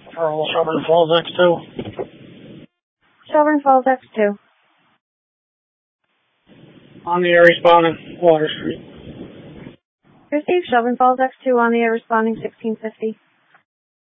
Control Shelburne Falls X2. Shelburne Falls X2. On the air responding, Water Street. Received Shelburne Falls X2 on the air responding 1650.